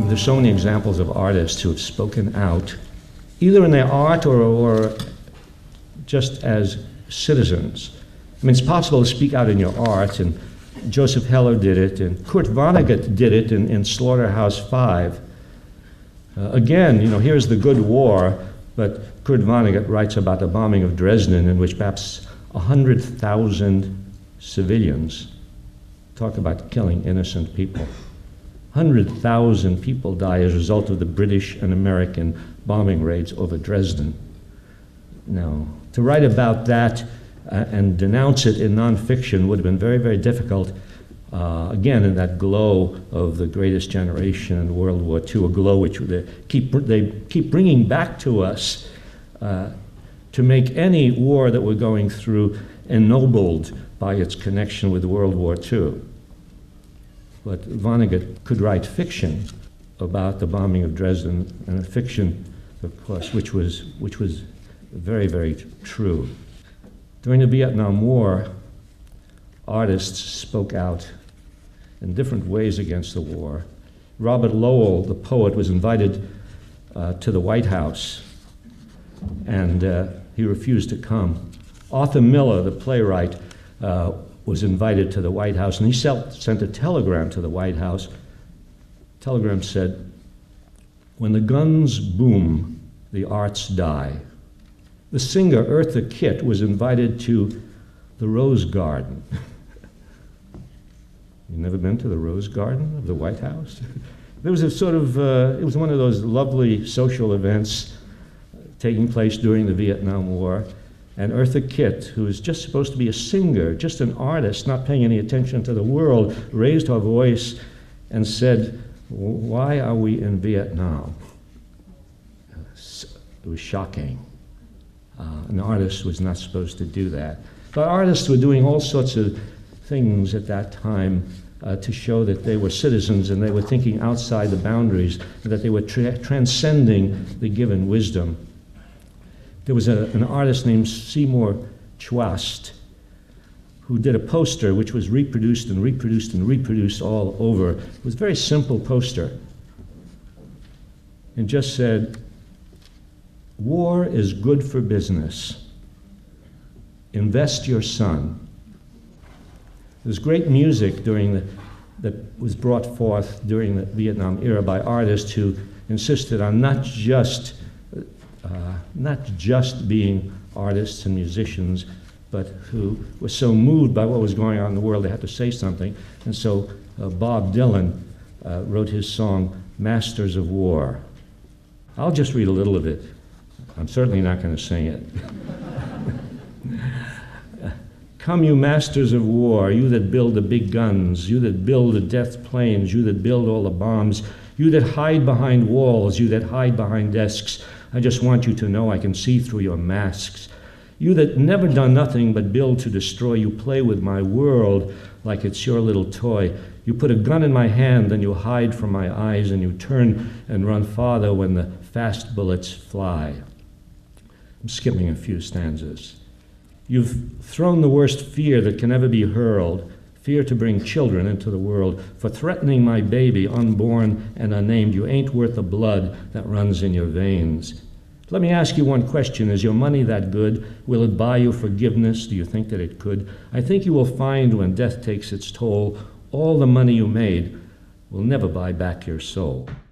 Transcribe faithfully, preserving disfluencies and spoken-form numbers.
there's so many examples of artists who have spoken out, either in their art or, or just as citizens. I mean, it's possible to speak out in your art, and Joseph Heller did it, and Kurt Vonnegut did it in, in Slaughterhouse Five. Uh, again, you know, here's the good war, but Kurt Vonnegut writes about the bombing of Dresden, in which perhaps one hundred thousand civilians, talk about killing innocent people. one hundred thousand people die as a result of the British and American bombing raids over Dresden. Now, to write about that uh, and denounce it in nonfiction would have been very, very difficult. Uh, again, in that glow of the greatest generation in World War Two, a glow which they keep, they keep bringing back to us uh, to make any war that we're going through ennobled by its connection with World War Two. But Vonnegut could write fiction about the bombing of Dresden, and a fiction, of course, which was, which was very, very true. During the Vietnam War, artists spoke out in different ways against the war. Robert Lowell, the poet, was invited uh, to the White House, and uh, he refused to come. Arthur Miller, the playwright, uh, was invited to the White House, and he sent a telegram to the White House. The telegram said, "When the guns boom, the arts die." The singer Eartha Kitt was invited to the Rose Garden. You've never been to the Rose Garden of the White House? There was a sort of, uh, it was one of those lovely social events taking place during the Vietnam War. And Eartha Kitt, who was just supposed to be a singer, just an artist, not paying any attention to the world, raised her voice and said, "Why are we in Vietnam?" It was shocking. Uh, an artist was not supposed to do that. But artists were doing all sorts of things at that time uh, to show that they were citizens and they were thinking outside the boundaries, and that they were tra transcending the given wisdom. There was a, an artist named Seymour Chwast who did a poster which was reproduced and reproduced and reproduced all over. It was a very simple poster. It just said, "War is good for business. Invest your son." There's great music during the, that was brought forth during the Vietnam era by artists who insisted on not just Uh, not just being artists and musicians, but who were so moved by what was going on in the world they had to say something. And so uh, Bob Dylan uh, wrote his song, "Masters of War." I'll just read a little of it. I'm certainly not going to sing it. "Come, you masters of war, you that build the big guns, you that build the death planes, you that build all the bombs, you that hide behind walls, you that hide behind desks. I just want you to know I can see through your masks. You that never done nothing but build to destroy, you play with my world like it's your little toy. You put a gun in my hand, then you hide from my eyes, and you turn and run farther when the fast bullets fly." I'm skipping a few stanzas. "You've thrown the worst fear that can ever be hurled, fear to bring children into the world. For threatening my baby, unborn and unnamed, you ain't worth the blood that runs in your veins. Let me ask you one question. Is your money that good? Will it buy you forgiveness? Do you think that it could? I think you will find when death takes its toll, all the money you made will never buy back your soul."